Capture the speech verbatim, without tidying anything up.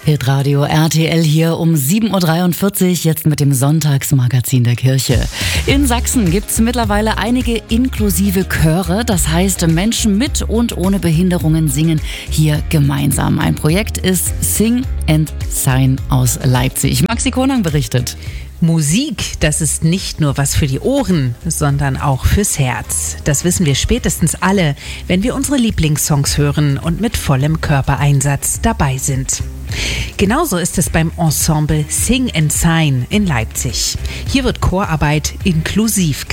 Hitradio R T L hier um sieben Uhr dreiundvierzig, jetzt mit dem Sonntagsmagazin der Kirche. In Sachsen gibt es mittlerweile einige inklusive Chöre, das heißt Menschen mit und ohne Behinderungen singen hier gemeinsam. Ein Projekt ist Sing and Sign aus Leipzig. Maxi Konang berichtet. Musik, das ist nicht nur was für die Ohren, sondern auch fürs Herz. Das wissen wir spätestens alle, wenn wir unsere Lieblingssongs hören und mit vollem Körpereinsatz dabei sind. Genauso ist es beim Ensemble Sing and Sign in Leipzig. Hier wird Chorarbeit inklusiv